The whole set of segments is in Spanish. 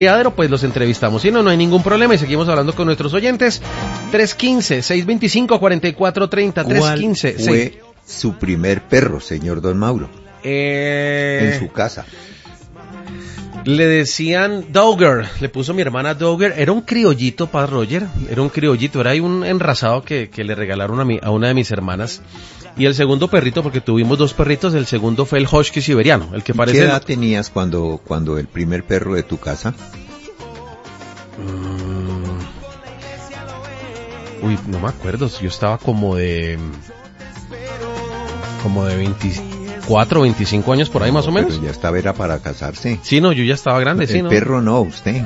criadero, pues los entrevistamos. Si no, no hay ningún problema y seguimos hablando con nuestros oyentes. 315-625-4430. 315. ¿Cuál fue su primer perro, señor Don Mauro? En su casa. Le decían Dogger, le puso mi hermana Dogger. Era un criollito, Paz Roger, era un criollito. Era ahí un enrasado que le regalaron a una de mis hermanas. Y el segundo perrito, porque tuvimos dos perritos, el segundo fue el husky siberiano, el que parece... ¿Qué edad tenías cuando el primer perro de tu casa? Uy, no me acuerdo, yo estaba como de 24, 25 años por ahí más o menos. Pero ya estaba, era para casarse. Sí, no, yo ya estaba grande, sí, ¿no? El perro no, usted.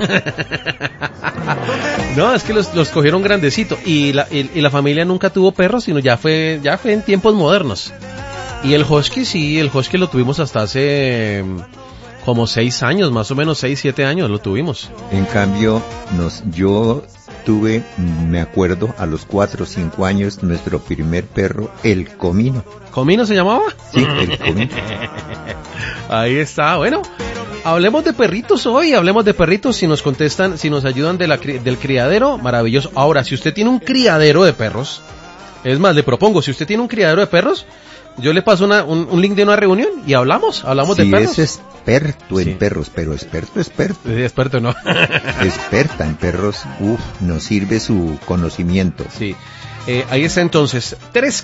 No, es que los cogieron grandecito y la familia nunca tuvo perros, sino ya fue en tiempos modernos. Y el husky lo tuvimos hasta hace como 6 años, más o menos 6, 7 años lo tuvimos. En cambio, yo tuve, me acuerdo, a los 4 o 5 años, nuestro primer perro, el Comino. ¿Comino se llamaba? Sí, el Comino. Ahí está, bueno. Hablemos de perritos hoy, si nos contestan, si nos ayudan del criadero, maravilloso. Ahora, si usted tiene un criadero de perros, es más, le propongo, si usted tiene un criadero de perros, yo le paso un link de una reunión y hablamos de perros. Si es experto en perros, pero experto. Sí, experto, ¿no? Experta en perros, nos sirve su conocimiento. Sí, ahí está entonces,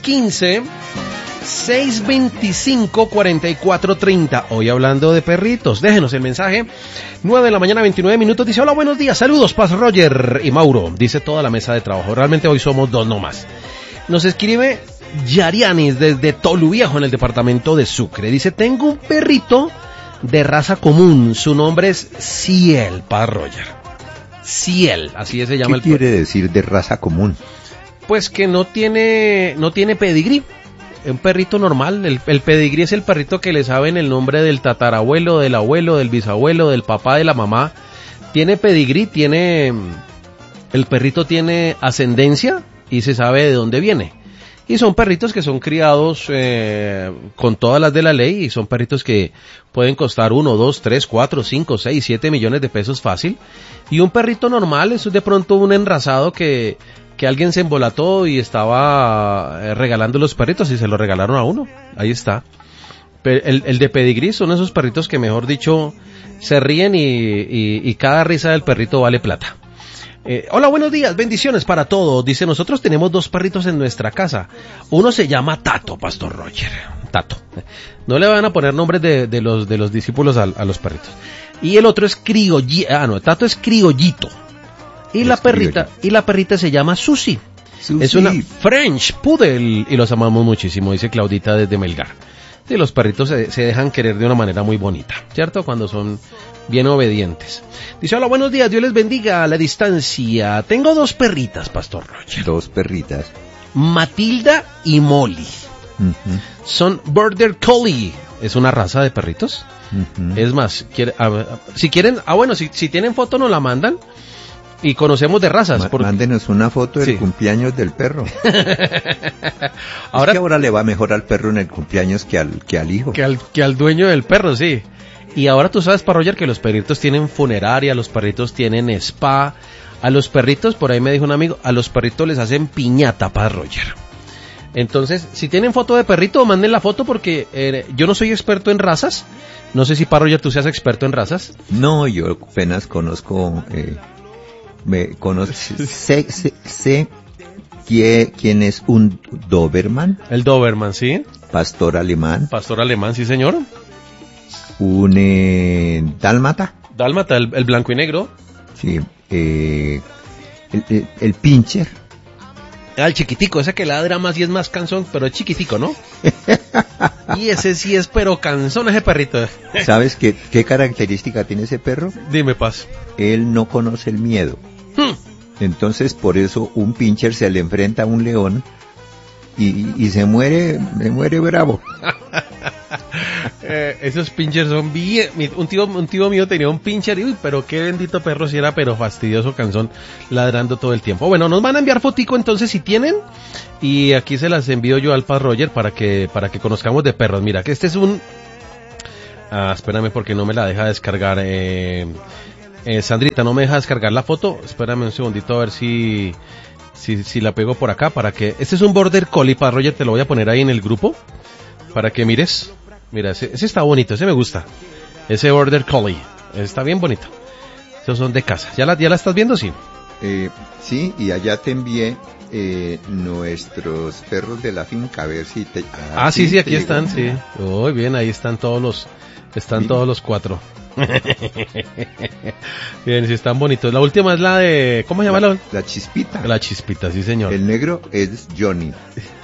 315-625-4430. Hoy hablando de perritos. Déjenos el mensaje. 9 de la mañana, 29 minutos. Dice, hola, buenos días. Saludos, Paz Roger y Mauro. Dice toda la mesa de trabajo. Realmente hoy somos 2 nomás. Nos escribe Yarianis desde Toluviejo, en el departamento de Sucre. Dice, tengo un perrito de raza común. Su nombre es Ciel, Paz Roger. Ciel, así se llama el perro. ¿Qué quiere decir de raza común? Pues que no tiene pedigrí. Un perrito normal, el pedigrí es el perrito que le saben el nombre del tatarabuelo, del abuelo, del bisabuelo, del papá, de la mamá. Tiene pedigrí, el perrito tiene ascendencia y se sabe de dónde viene. Y son perritos que son criados con todas las de la ley y son perritos que pueden costar 1, 2, 3, 4, 5, 6, 7 millones de pesos fácil. Y un perrito normal, eso es de pronto un enrasado que alguien se embolató y estaba regalando los perritos y se los regalaron a uno. Ahí está. Pero el de pedigrí son esos perritos que, mejor dicho, se ríen y cada risa del perrito vale plata. Hola, buenos días, bendiciones para todos. Dice, nosotros tenemos 2 perritos en nuestra casa. Uno se llama Tato, Pastor Roger. Tato. No le van a poner nombres de los discípulos a los perritos. Y el otro es Tato es criollito. Y la perrita se llama Susi. Es una French Poodle y los amamos muchísimo, dice Claudita desde Melgar. Sí, los perritos se dejan querer de una manera muy bonita, ¿cierto? Cuando son bien obedientes. Dice, hola, buenos días, Dios les bendiga a la distancia. Tengo 2 perritas, Pastor Roger. 2 perritas. Matilda y Molly. Uh-huh. Son Border Collie. Es una raza de perritos. Uh-huh. Es más, si quieren, si tienen foto nos la mandan. Y conocemos de razas. Mándenos una foto del cumpleaños del perro. ahora le va mejor al perro en el cumpleaños que al hijo. Que al dueño del perro, sí. Y ahora tú sabes, Paz Roger, que los perritos tienen funeraria, los perritos tienen spa. A los perritos, por ahí me dijo un amigo, a los perritos les hacen piñata, Paz Roger. Entonces, si tienen foto de perrito, manden la foto porque yo no soy experto en razas. No sé si, Paz Roger, tú seas experto en razas. No, yo apenas conozco... sé quién es un Doberman. El Doberman, sí. Pastor alemán, sí, señor. Un dálmata. Dálmata, el blanco y negro. Sí. El pincher. El chiquitico, ese que ladra más y es más cansón, pero es chiquitico, ¿no? Y ese sí es, pero cansón ese perrito. ¿Sabes qué característica tiene ese perro? Dime, Paz. Él no conoce el miedo. Entonces, por eso un pincher se le enfrenta a un león y se muere bravo. Esos pinchers son bien... Un tío mío tenía un pincher y pero qué bendito perro si era, pero fastidioso, cansón, ladrando todo el tiempo. Bueno, nos van a enviar fotico entonces si tienen, y aquí se las envío yo al Paz Roger para que conozcamos de perros. Mira, que este es un... espérame porque no me la deja descargar. Sandrita, no me deja descargar la foto. Espérame un segundito a ver si la pego por acá para que... Este es un Border Collie, para Roger, te lo voy a poner ahí en el grupo para que mires. Mira, ese está bonito, ese me gusta. Ese Border Collie, está bien bonito. Esos son de casa. ¿Ya la estás viendo? Sí. Sí, y allá te envié nuestros perros de la finca, a ver si te... sí, aquí están, sí. Muy bien, ahí están todos los 4. Bien, sí, están bonitos. La última es la de... ¿Cómo se llama la Chispita? La Chispita, sí, señor. El negro es Johnny.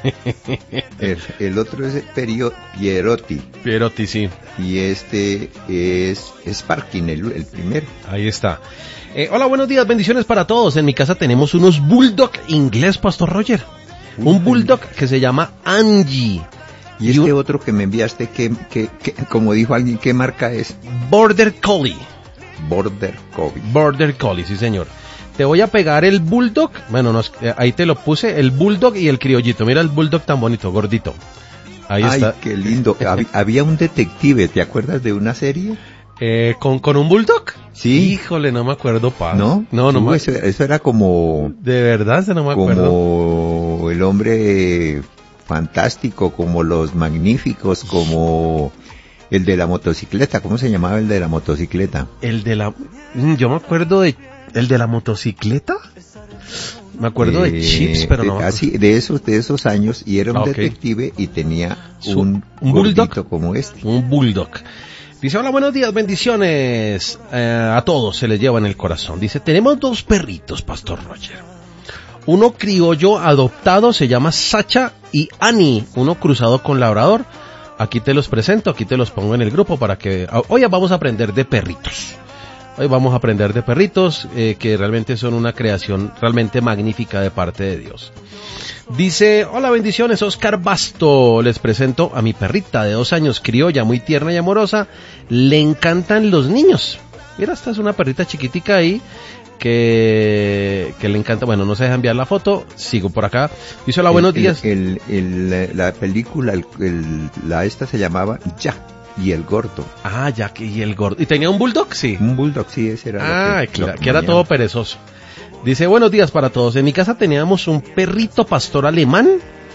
el otro es Pierotti. Pierotti, sí. Y este es Sparkin, el primero. Ahí está. Hola, buenos días, bendiciones para todos. En mi casa tenemos unos Bulldog inglés, Pastor Roger. Un Bulldog que se llama Angie. Y este otro que me enviaste, que como dijo alguien, ¿qué marca es? Border Collie. Border Collie. Border Collie, sí señor. Te voy a pegar el Bulldog, bueno, ahí te lo puse, el Bulldog y el criollito. Mira el Bulldog tan bonito, gordito. Ahí está. Ay, qué lindo. Había un detective, ¿te acuerdas de una serie? ¿Con un Bulldog? Sí. Híjole, no me acuerdo, pa. ¿No? No. Eso era como... De verdad, no me acuerdo. Como el hombre... fantástico, como los magníficos, como el de la motocicleta. ¿Cómo se llamaba el de la motocicleta? Yo me acuerdo de el de la motocicleta. Me acuerdo de Chips, pero no. Así, de esos años, y era un detective y tenía un Bulldog como este. Un Bulldog. Dice, hola, buenos días, bendiciones a todos, se les lleva en el corazón. Dice, tenemos 2 perritos, Pastor Roger. Uno criollo adoptado, se llama Sacha y Annie, uno cruzado con labrador. Aquí te los presento, aquí te los pongo en el grupo para que... Hoy vamos a aprender de perritos. Hoy vamos a aprender de perritos, que realmente son una creación realmente magnífica de parte de Dios. Dice, hola, bendiciones, Oscar Basto. Les presento a mi perrita de 2 años, criolla, muy tierna y amorosa. Le encantan los niños. Mira, esta es una perrita chiquitica ahí. Que le encanta, bueno, no se deja enviar la foto, sigo por acá. Dice, hola, buenos días. La película, esta se llamaba Jack y el Gordo. Ah, Jack y el Gordo. ¿Y tenía un Bulldog? Sí. Un Bulldog, sí, ese era. Claro, que era todo perezoso. Dice, buenos días para todos. En mi casa teníamos un perrito pastor alemán.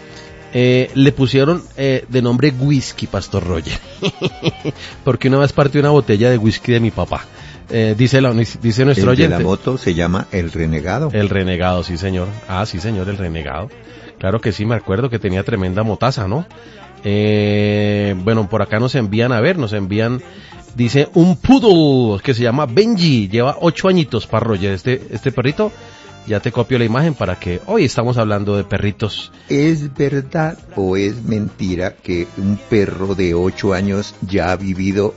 Le pusieron de nombre Whisky, Pastor Roger. Porque una vez partió una botella de whisky de mi papá. Dice nuestro oyente. El de la moto se llama El Renegado. El Renegado, sí señor. Ah, sí señor, el Renegado. Claro que sí, me acuerdo que tenía tremenda motaza, ¿no? Bueno, por acá nos envían, dice, un poodle que se llama Benji, lleva 8 añitos, para Roger, este perrito. Ya te copio la imagen para que hoy estamos hablando de perritos. ¿Es verdad o es mentira que un perro de 8 años ya ha vivido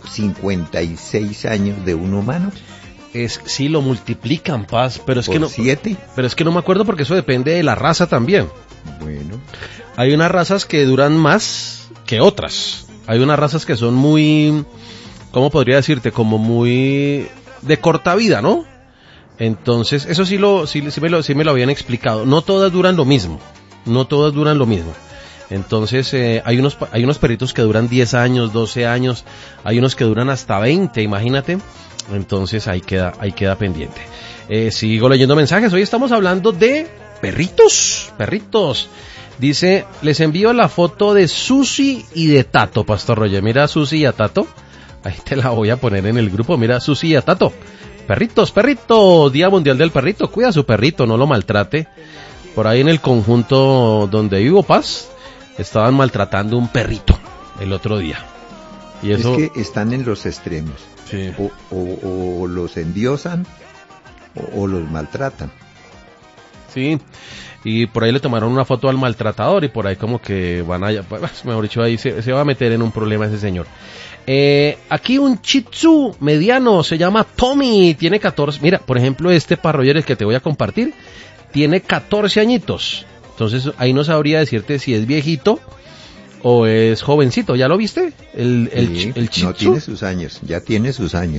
56 años de un humano? Sí, lo multiplican, Paz, pero es que no... 7. Pero es que no me acuerdo porque eso depende de la raza también. Bueno. Hay unas razas que duran más que otras. Hay unas razas que son muy... ¿Cómo podría decirte? Como muy... de corta vida, ¿no? Entonces, eso sí me lo habían explicado. No todas duran lo mismo. Entonces, hay unos perritos que duran 10 años, 12 años. Hay unos que duran hasta 20, imagínate. Entonces, ahí queda pendiente. Sigo leyendo mensajes. Hoy estamos hablando de perritos. Dice, les envío la foto de Susi y de Tato, Pastor Roger. Mira a Susi y a Tato. Ahí te la voy a poner en el grupo. Mira a Susi y a Tato. Perritos, Día Mundial del Perrito, cuida a su perrito, no lo maltrate. Por ahí en el conjunto donde vivo, Paz, estaban maltratando un perrito el otro día. Y eso... Es que están en los extremos. Sí. O los endiosan o los maltratan. Sí, y por ahí le tomaron una foto al maltratador y por ahí como que van a... Mejor dicho, ahí se va a meter en un problema ese señor. Aquí un Shih Tzu mediano, se llama Tommy, tiene 14, mira, por ejemplo este Parroyer, el que te voy a compartir, tiene 14 añitos, entonces ahí no sabría decirte si es viejito o es jovencito, ¿ya lo viste? El Shih Tzu. No tiene sus años, ya tiene sus años.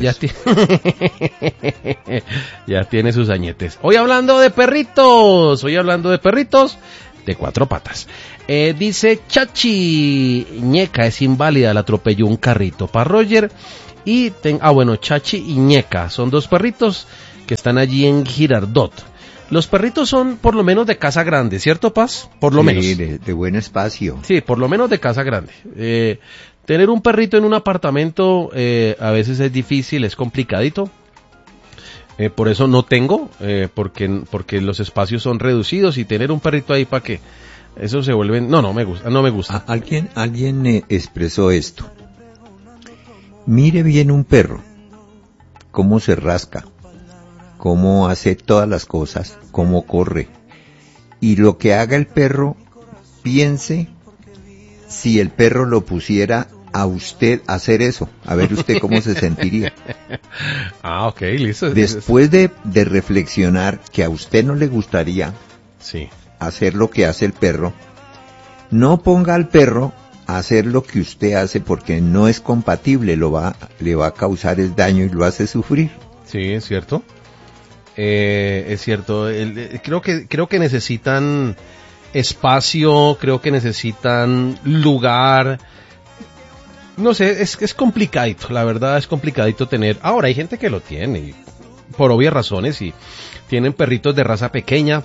Ya tiene sus añetes. Hoy hablando de perritos de 4 patas. Dice Chachi, Ñeca es inválida, la atropelló un carrito. Para Roger Y bueno, Chachi y Ñeca, son 2 perritos que están allí en Girardot. Los perritos son por lo menos de casa grande, ¿cierto, Paz? Por lo menos. Sí, de buen espacio. Sí, por lo menos de casa grande. Tener un perrito en un apartamento a veces es difícil, es complicadito. Por eso no tengo, porque los espacios son reducidos y tener un perrito ahí para que eso se vuelve... No me gusta. Alguien expresó esto. Mire bien un perro, cómo se rasca, cómo hace todas las cosas, cómo corre. Y lo que haga el perro, piense si el perro lo pusiera a usted a hacer eso. A ver usted cómo se sentiría. Ok, listo. Después de reflexionar que a usted no le gustaría sí. hacer lo que hace el perro, no ponga al perro a hacer lo que usted hace porque no es compatible, le va a causar el daño y lo hace sufrir. Sí, es cierto. Es cierto. Creo que necesitan espacio, creo que necesitan lugar. No sé, es complicadito, la verdad es complicadito tener. Ahora hay gente que lo tiene, por obvias razones, y tienen perritos de raza pequeña,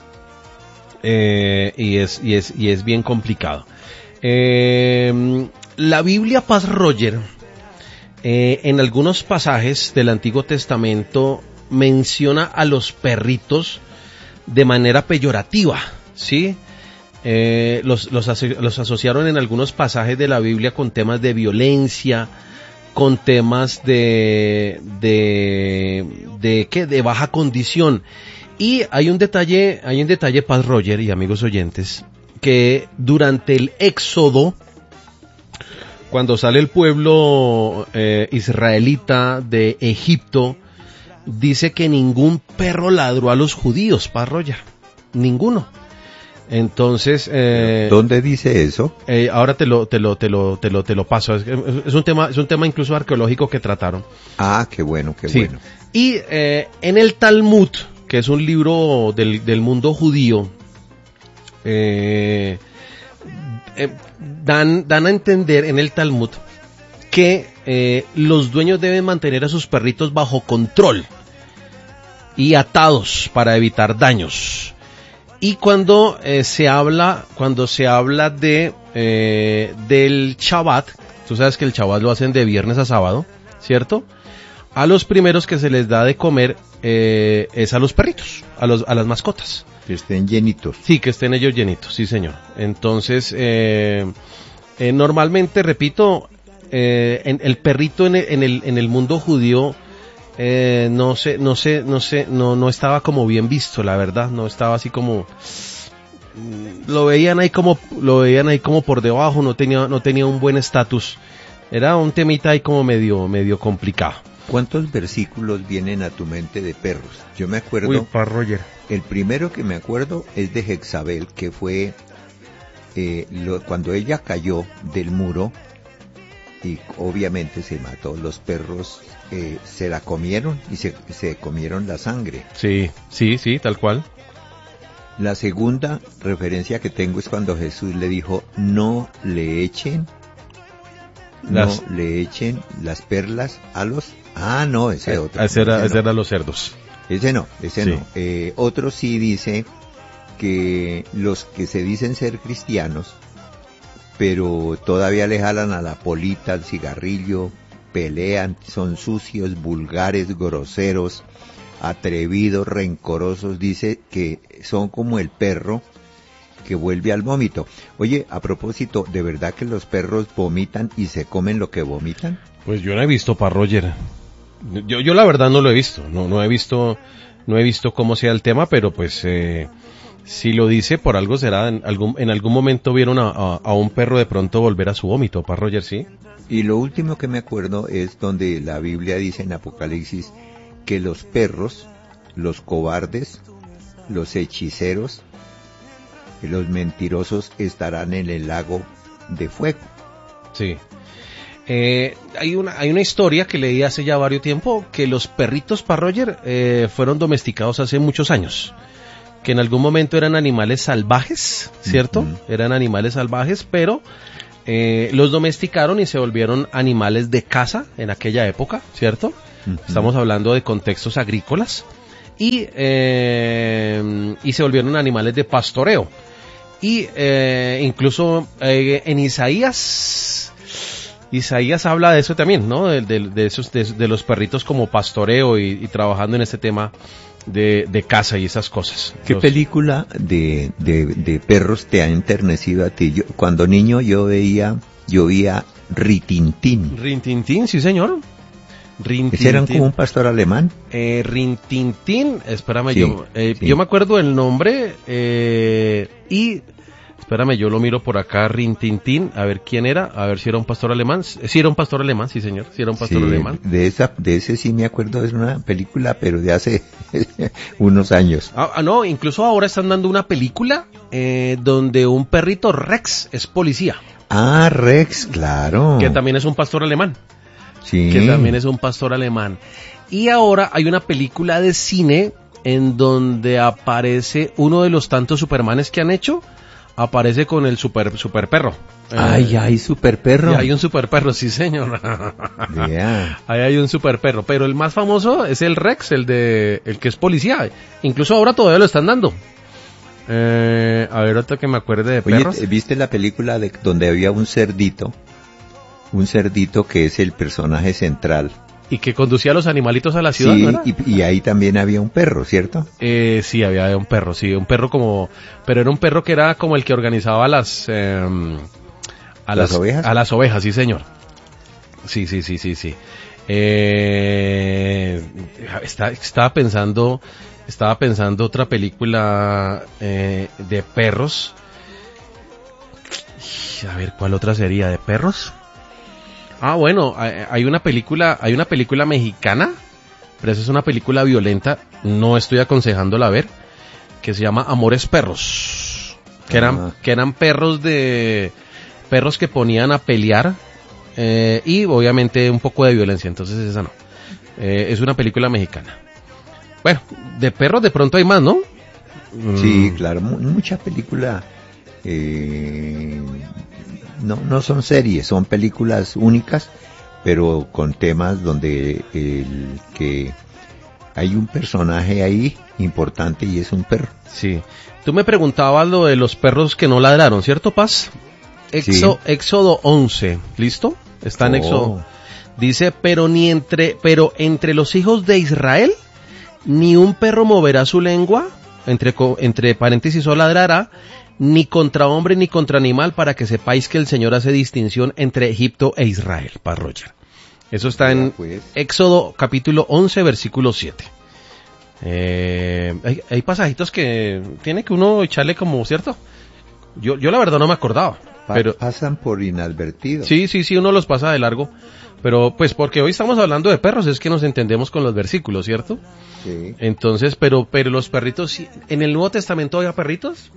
y es bien complicado. La Biblia, Paz Roger, en algunos pasajes del Antiguo Testamento menciona a los perritos de manera peyorativa, ¿sí? Los asociaron en algunos pasajes de la Biblia con temas de violencia, con temas de baja condición. Y hay un detalle, Paz Roger y amigos oyentes, que durante el Éxodo, cuando sale el pueblo israelita de Egipto, dice que ningún perro ladró a los judíos, Paz Roger, ninguno. Entonces, ¿dónde dice eso? Ahora te lo paso. Es un tema incluso arqueológico que trataron. Ah, qué bueno. Y en el Talmud, que es un libro del mundo judío, dan a entender en el Talmud que los dueños deben mantener a sus perritos bajo control y atados para evitar daños. Y cuando se habla del Shabbat, tú sabes que el Shabbat lo hacen de viernes a sábado, ¿cierto? A los primeros que se les da de comer es a los perritos, a las mascotas. Que estén llenitos. Sí, que estén ellos llenitos, sí señor. Entonces, normalmente, repito, el perrito en el mundo judío no estaba como bien visto, la verdad, no estaba así como lo veían ahí como por debajo, no tenía un buen estatus. Era un temita ahí como medio complicado. ¿Cuántos versículos vienen a tu mente de perros? Yo me acuerdo. Uy, Paz Roger. El primero que me acuerdo es de Jezabel, que fue cuando ella cayó del muro y obviamente se mató. Los perros se la comieron y se comieron la sangre. Sí, tal cual. La segunda referencia que tengo es cuando Jesús le dijo, no le echen las perlas a los... Ah, no, ese otro. Ese era los cerdos. Ese no. Sí. Otro sí dice que los que se dicen ser cristianos, pero todavía le jalan a la polita, al cigarrillo, pelean, son sucios, vulgares, groseros, atrevidos, rencorosos, dice que son como el perro que vuelve al vómito. Oye, a propósito, ¿de verdad que los perros vomitan y se comen lo que vomitan? Pues yo no he visto, Paz Roger. Yo la verdad no lo he visto. No he visto cómo sea el tema, pero pues si lo dice, por algo será. En algún momento vieron a un perro de pronto volver a su vómito, Paz Roger, ¿sí? Y lo último que me acuerdo es donde la Biblia dice en Apocalipsis que los perros, los cobardes, los hechiceros, los mentirosos estarán en el lago de fuego. Sí. Hay una historia que leí hace ya varios tiempo, que los perritos, Paz Roger, fueron domesticados hace muchos años, que en algún momento eran animales salvajes, ¿cierto? Uh-huh. Eran animales salvajes, pero los domesticaron y se volvieron animales de caza en aquella época, ¿cierto? Uh-huh. Estamos hablando de contextos agrícolas. Y se volvieron animales de pastoreo. Y incluso en Isaías habla de eso también, ¿no? De los perritos como pastoreo y trabajando en este tema de caza y esas cosas. ¿Qué película de perros te ha enternecido a ti? Cuando niño yo veía Rintintín. Rintintín, sí señor. ¿Ese era como un pastor alemán? Rintintín, espérame, sí, yo me acuerdo el nombre y espérame, yo lo miro por acá, Rintintín, a ver quién era, a ver si era un pastor alemán. Sí era un pastor alemán, sí señor, sí era un pastor alemán. De ese sí me acuerdo, es una película, pero de hace unos años. No, incluso ahora están dando una película donde un perrito Rex es policía. Ah, Rex, claro. Que también es un pastor alemán. Sí. Que también es un pastor alemán. Y ahora hay una película de cine en donde aparece uno de los tantos Supermanes que han hecho, aparece con el super perro. Ay, hay super perro. Hay un super perro, sí señor. Yeah. Ahí hay un super perro, pero el más famoso es el Rex, el que es policía. Incluso ahora todavía lo están dando. A ver, otra que me acuerde de perros. Oye, ¿viste la película donde había un cerdito? Un cerdito que es el personaje central. Y que conducía a los animalitos a la ciudad, sí, ¿no? Y ahí también había un perro, ¿cierto? Sí, había un perro, sí, un perro pero era un perro que era como el que organizaba las ovejas. A las ovejas, sí señor. Sí. Estaba pensando otra película de perros. A ver, ¿cuál otra sería? ¿De perros? Bueno, hay una película mexicana, pero esa es una película violenta, no estoy aconsejándola ver, que se llama Amores Perros, que eran perros que ponían a pelear, y obviamente un poco de violencia, entonces esa no, es una película mexicana. Bueno, de perros de pronto hay más, ¿no? Sí, claro, mucha película. No son series, son películas únicas, pero con temas donde que hay un personaje ahí importante y es un perro. Sí. Tú me preguntabas lo de los perros que no ladraron, ¿cierto, Paz? Sí. Éxodo 11, ¿listo? Está en Éxodo. Dice, pero entre los hijos de Israel, ni un perro moverá su lengua, entre paréntesis, o ladrará, ni contra hombre ni contra animal, para que sepáis que el Señor hace distinción entre Egipto e Israel, Paz Roger. Eso está en Éxodo capítulo 11, versículo 7. Hay pasajitos que tiene que uno echarle como, ¿cierto? Yo la verdad no me acordaba. Pero pasan por inadvertidos. Sí, uno los pasa de largo. Pero pues porque hoy estamos hablando de perros, es que nos entendemos con los versículos, ¿cierto? Sí. Entonces, pero los perritos, ¿en el Nuevo Testamento había perritos?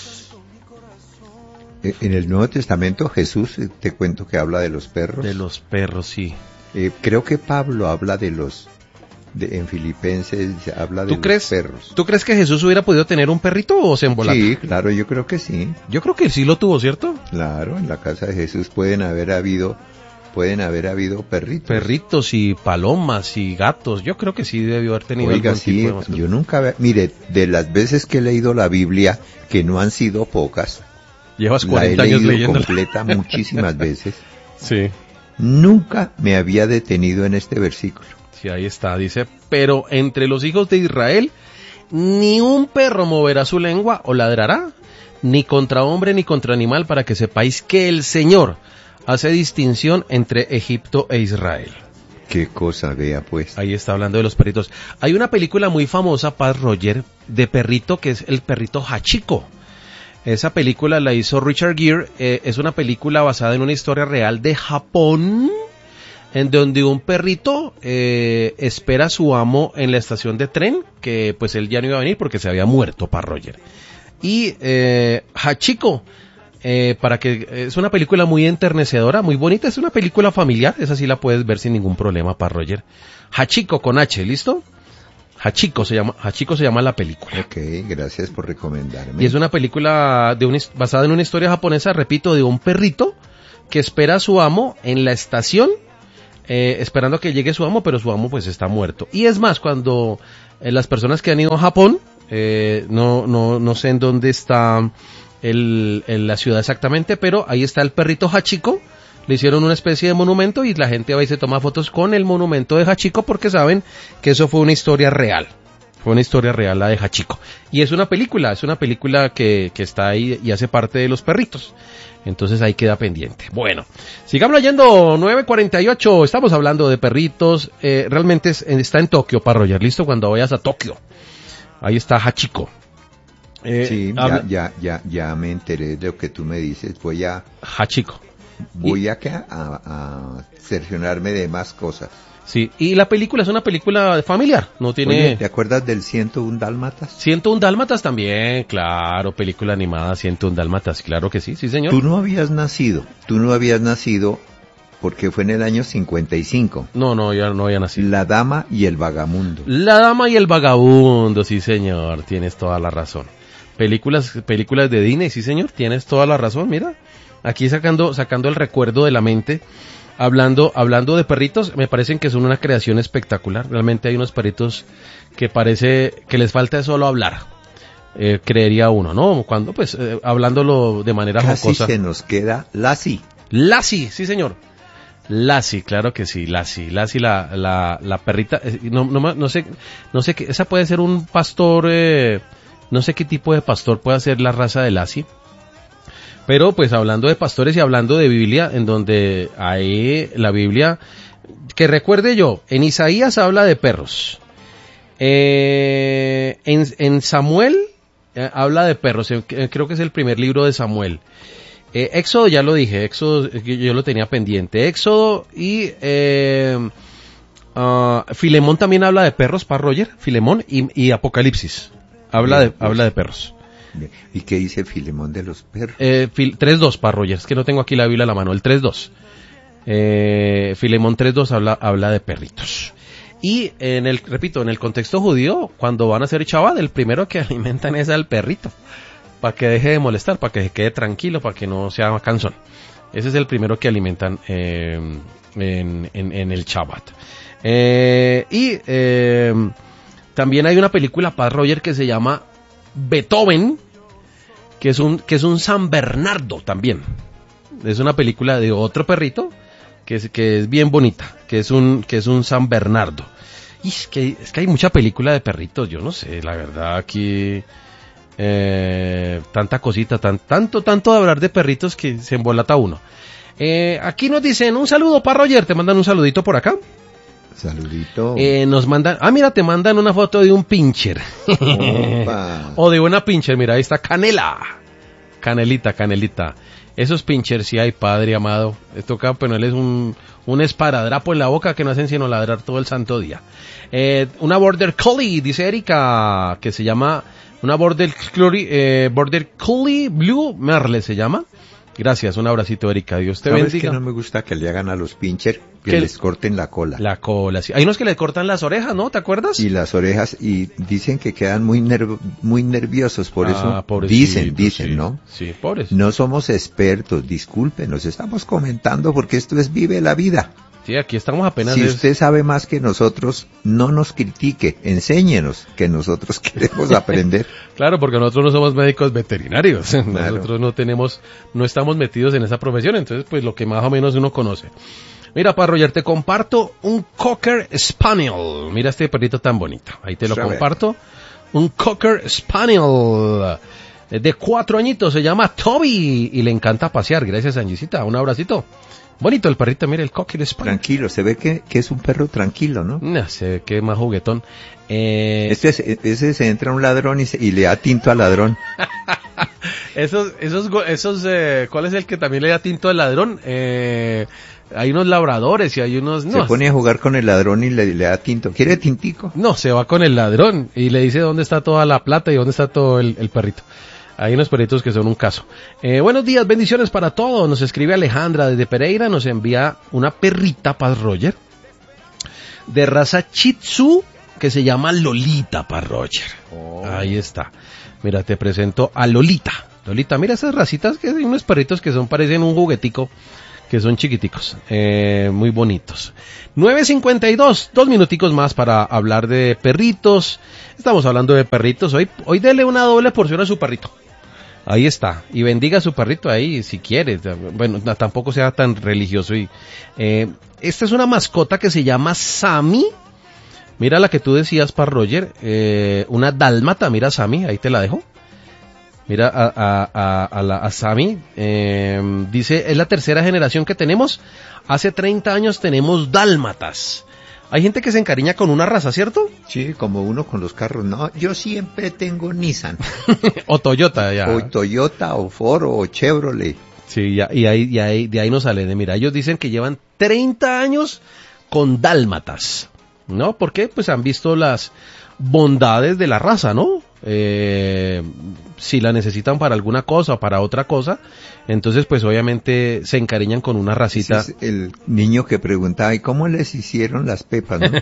En el Nuevo Testamento Jesús, te cuento que habla de los perros. De los perros, sí. Creo que Pablo habla en Filipenses habla de los perros. ¿Tú crees que Jesús hubiera podido tener un perrito o se embolata? Sí, claro, yo creo que sí. Yo creo que sí lo tuvo, ¿cierto? Claro, en la casa de Jesús pueden haber habido perritos. Perritos y palomas y gatos, yo creo que sí debió haber tenido. Oiga, algún sí, tipo de mascota. yo nunca, mire, de las veces que he leído la Biblia, que no han sido pocas, llevas 40 años leyéndola completa muchísimas veces. Sí. Nunca me había detenido en este versículo. Sí, ahí está, dice, pero entre los hijos de Israel, ni un perro moverá su lengua o ladrará, ni contra hombre ni contra animal, para que sepáis que el Señor hace distinción entre Egipto e Israel. Qué cosa, vea pues. Ahí está hablando de los perritos. Hay una película muy famosa, Paz Roger, de perrito, que es el perrito Hachiko. Esa película la hizo Richard Gere, es una película basada en una historia real de Japón, en donde un perrito espera a su amo en la estación de tren, que pues él ya no iba a venir porque se había muerto, Paz Roger. Y Hachiko, es una película muy enternecedora, muy bonita, es una película familiar, esa sí la puedes ver sin ningún problema, Paz Roger. Hachiko con H, ¿listo? Hachiko se llama la película. Ok, gracias por recomendarme. Y es una película basada en una historia japonesa, repito, de un perrito que espera a su amo en la estación, esperando a que llegue su amo, pero su amo pues está muerto. Y es más, cuando las personas que han ido a Japón, no sé en dónde está en la ciudad exactamente, pero ahí está el perrito Hachiko. Le hicieron una especie de monumento y la gente va y se toma fotos con el monumento de Hachiko porque saben que eso fue una historia real. Fue una historia real la de Hachiko. Y es una película que está ahí y hace parte de los perritos. Entonces ahí queda pendiente. Bueno, sigamos leyendo. 9:48, estamos hablando de perritos. Realmente está en Tokio, Parroyer. Listo, cuando vayas a Tokio. Ahí está Hachiko. Sí, ya me enteré de lo que tú me dices. Hachiko. Voy a cerciorarme de más cosas. Sí, y la película es una película familiar, no tiene... Oye, ¿te acuerdas del 101 Dálmatas? 101 Dálmatas también, claro, película animada 101 Dálmatas, claro que sí, sí señor. Tú no habías nacido porque fue en el año 55. No, ya no había nacido. La Dama y el Vagabundo. La Dama y el Vagabundo, sí señor, tienes toda la razón. Películas de Disney, sí señor, tienes toda la razón, mira. Aquí sacando el recuerdo de la mente, hablando de perritos, me parecen que son una creación espectacular. Realmente hay unos perritos que parece que les falta solo hablar. Creería uno, ¿no? Cuando, pues, hablándolo de manera jocosa. Casi se nos queda Lassie. Lassie, sí señor. Lassie, claro que sí, Lassie, la perrita, no sé qué, esa puede ser un pastor, no sé qué tipo de pastor puede ser la raza de Lassie. Pero pues hablando de pastores y hablando de Biblia, en donde hay la Biblia, que recuerde yo, en Isaías habla de perros, en Samuel habla de perros, creo que es el primer libro de Samuel. Éxodo ya lo dije, Éxodo yo lo tenía pendiente, Éxodo y Filemón también habla de perros, para Roger, Filemón y Apocalipsis habla de perros. ¿Y qué dice Filemón de los perros? 3.2 para Roger, es que no tengo aquí la Biblia a la mano, el 3.2. Filemón 3.2 habla de perritos. Y repito, en el contexto judío, cuando van a hacer Shabbat, el primero que alimentan es al perrito, para que deje de molestar, para que se quede tranquilo, para que no sea cansón. Ese es el primero que alimentan en el Shabbat. También hay una película para Roger que se llama Beethoven, que es un San Bernardo también. Es una película de otro perrito que es bien bonita, que es un San Bernardo. Y es que hay mucha película de perritos, yo no sé, la verdad aquí tanta cosita, tanto de hablar de perritos que se embolata uno. Aquí nos dicen un saludo para Roger, te mandan un saludito por acá. Saludito. Nos mandan, mira, te mandan una foto de un pincher. O de una pincher, mira, ahí está Canelita. Esos pinchers sí hay, padre amado. Esto acá, pues no es un esparadrapo en la boca que no hacen sino ladrar todo el santo día. Una Border Collie, dice Erika, que se llama, una Border Collie Blue Merle se llama. Gracias, un abracito, Erika. Dios te bendiga. ¿Sabes que no me gusta que le hagan a los pincher que les corten la cola? La cola, sí. Hay unos que le cortan las orejas, ¿no? ¿Te acuerdas? Y las orejas, y dicen que quedan muy nerviosos, por eso dicen, sí, ¿no? Sí, pobres. No somos expertos, disculpen, nos estamos comentando porque esto es Vive la Vida. Sí, aquí estamos apenas... Si usted sabe más que nosotros, no nos critique, enséñenos, que nosotros queremos aprender. Claro, porque nosotros no somos médicos veterinarios, claro. Nosotros no estamos metidos en esa profesión, entonces pues lo que más o menos uno conoce. Mira, para Roger, te comparto un Cocker Spaniel, mira este perrito tan bonito, ahí te lo comparto, un Cocker Spaniel de 4 añitos, se llama Toby y le encanta pasear, gracias Angisita, un abracito. Bonito el perrito, mira el Cocker Spaniel. Tranquilo, se ve que es un perro tranquilo, ¿no? No, se ve que es más juguetón. Ese se entra un ladrón y le da tinto al ladrón. esos, ¿cuál es el que también le da tinto al ladrón? Hay unos labradores y hay unos... Se pone a jugar con el ladrón y le da tinto. ¿Quiere tintico? No, se va con el ladrón y le dice dónde está toda la plata y dónde está todo el perrito. Hay unos perritos que son un caso. Buenos días, bendiciones para todos. Nos escribe Alejandra desde Pereira, nos envía una perrita para Roger de raza Shih Tzu que se llama Lolita para Roger. Ahí está. Mira, te presento a Lolita. Lolita, mira esas racitas que hay unos perritos que parecen un juguetico que son chiquiticos, muy bonitos. 9:52, 2 minuticos más para hablar de perritos. Estamos hablando de perritos. Hoy dele una doble porción a su perrito. Ahí está. Y bendiga a su perrito ahí si quiere. Bueno, tampoco sea tan religioso. Esta es una mascota que se llama Sammy. Mira la que tú decías, para Roger. Una dálmata. Mira, Sammy, ahí te la dejo. Mira a Sammy, dice, es la tercera generación que tenemos. Hace 30 años tenemos dálmatas. Hay gente que se encariña con una raza, ¿cierto? Sí, como uno con los carros. No, yo siempre tengo Nissan. O Toyota, ya. O Toyota, o Ford, o Chevrolet. Sí, ya, de ahí no sale. Mira, ellos dicen que llevan 30 años con dálmatas, ¿no? Porque pues han visto las bondades de la raza, ¿no? Si la necesitan para alguna cosa o para otra cosa, entonces pues obviamente se encariñan con una racita. Ese es el niño que preguntaba, ¿y cómo les hicieron las pepas, no?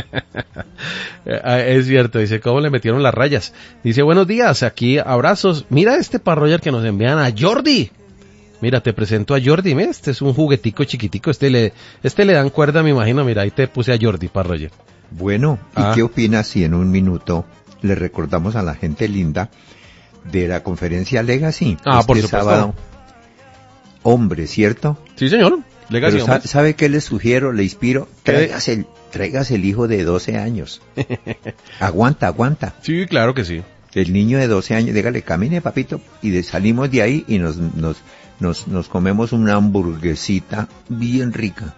Es cierto, dice, ¿cómo le metieron las rayas? Dice, buenos días, aquí abrazos. Mira este parroyer que nos envían a Jordi. Mira, te presento a Jordi, ¿ves? Este es un juguetico chiquitico, este le dan cuerda, me imagino. Mira, ahí te puse a Jordi, parroyer. Bueno, ¿y qué opinas si en un minuto le recordamos a la gente linda de la conferencia Legacy? Por supuesto. Sábado. Hombre, ¿cierto? Sí, señor. Legacy. Pero ¿sabe qué le sugiero, le inspiro? Tráigase el hijo de 12 años. Aguanta. Sí, claro que sí. El niño de 12 años, dígale, camine, papito, y salimos de ahí y nos comemos una hamburguesita bien rica.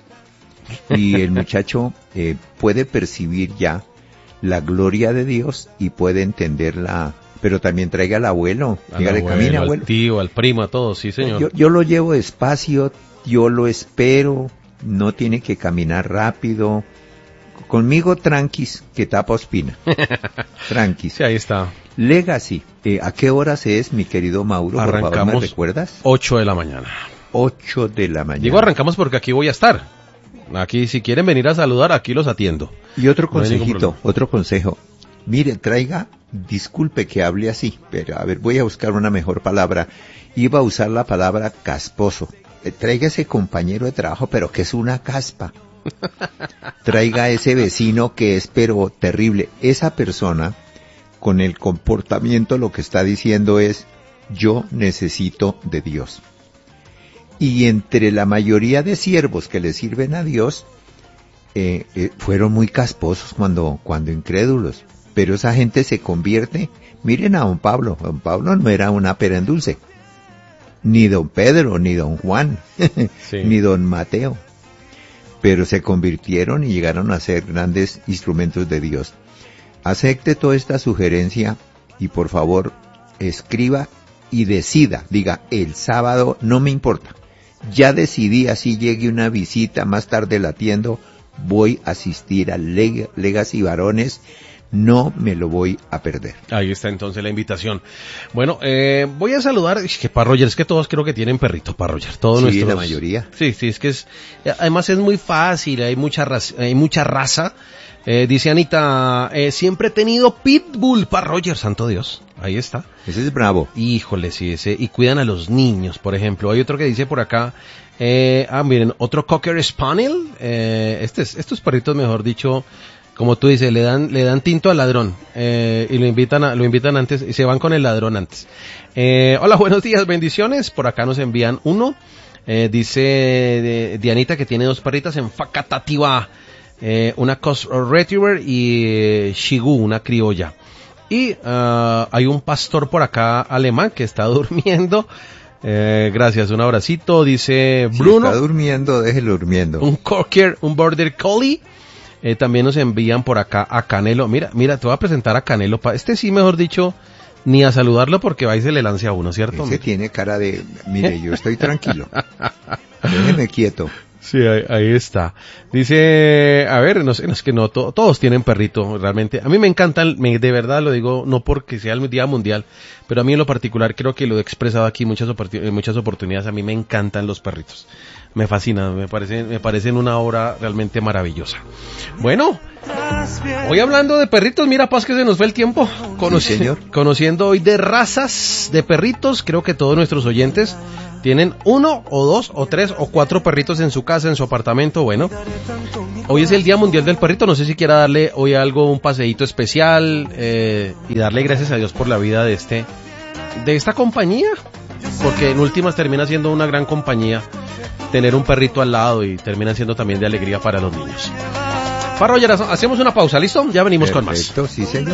Y el muchacho puede percibir ya la gloria de Dios y puede entenderla, pero también traiga al abuelo, dígale, camina, abuelo. Al tío, al primo, a todos, sí señor. Yo lo llevo despacio, yo lo espero, no tiene que caminar rápido, conmigo tranquis, que tapa ospina, tranquis. Sí, ahí está. Legacy, ¿a qué horas es, mi querido Mauro? Arrancamos, por favor, ¿me recuerdas? 8 de la mañana. 8 de la mañana. Digo arrancamos porque aquí voy a estar. Aquí, si quieren venir a saludar, aquí los atiendo. Y otro consejito, otro consejo. Mire, disculpe que hable así, pero a ver, voy a buscar una mejor palabra. Iba a usar la palabra casposo. Traiga ese compañero de trabajo, pero que es una caspa. Traiga ese vecino que es, pero terrible. Esa persona, con el comportamiento, lo que está diciendo es, yo necesito de Dios. Y entre la mayoría de siervos que le sirven a Dios, fueron muy casposos cuando incrédulos. Pero esa gente se convierte. Miren a don Pablo. Don Pablo no era una pera en dulce. Ni don Pedro, ni don Juan, sí. Ni don Mateo. Pero se convirtieron y llegaron a ser grandes instrumentos de Dios. Acepte toda esta sugerencia y por favor escriba y decida. Diga, el sábado no me importa. Ya decidí, así llegue una visita, más tarde la atiendo, voy a asistir a Legacy Varones, no me lo voy a perder. Ahí está entonces la invitación. Bueno, voy a saludar, que Parroyer, es que todos creo que tienen perrito, Parroyer, todos sí, nuestros. La mayoría. Sí, es que además es muy fácil, hay mucha raza. Dice Anita, siempre he tenido pitbull, Parroyer, santo Dios. Ahí está. Ese es bravo. Híjole, sí, y cuidan a los niños, por ejemplo. Hay otro que dice por acá, miren, otro Cocker Spaniel, estos perritos, mejor dicho, como tú dices, le dan tinto al ladrón, y lo invitan antes, y se van con el ladrón antes. Hola, buenos días, bendiciones, por acá nos envían uno, dice Dianita que tiene 2 perritas en Facatativá, una Coast Retriever y Shigu, una criolla. Y hay un pastor por acá alemán que está durmiendo. Gracias, un abracito. Dice Bruno. Si está durmiendo, déjelo durmiendo. Un Cocker, un Border Collie. También nos envían por acá a Canelo. Mira, te voy a presentar a Canelo. Este sí, mejor dicho, ni a saludarlo porque va y se le lance a uno, ¿cierto? Ese tiene cara de, mire, yo estoy tranquilo. Déjeme quieto. Sí, ahí está. Dice, a ver, no sé, es que no, todos tienen perrito, realmente. A mí me encantan, de verdad lo digo, no porque sea el Día Mundial, pero a mí en lo particular creo que lo he expresado aquí en muchas oportunidades, a mí me encantan los perritos. Me fascina, me parecen una obra realmente maravillosa. Bueno, hoy hablando de perritos, mira Paz que se nos fue el tiempo, Sí, señor. conociendo hoy de razas de perritos. Creo que todos nuestros oyentes tienen 1 o 2 o 3 o 4 perritos en su casa, en su apartamento. Bueno, hoy es el Día Mundial del Perrito. No sé si quiera darle hoy algo, un paseíto especial, y darle gracias a Dios por la vida de esta compañía, porque en últimas termina siendo una gran compañía tener un perrito al lado, y termina siendo también de alegría para los niños. Para hoy hacemos una pausa, ¿listo? Ya venimos con más. Perfecto, sí, señor.